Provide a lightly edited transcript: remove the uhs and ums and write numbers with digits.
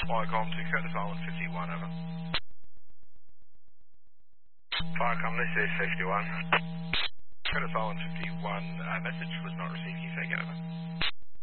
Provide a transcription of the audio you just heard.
Firecom to Curtis Island 51, over. Firecom, this is 51. Curtis Island 51, message was not received. Can you say again, over?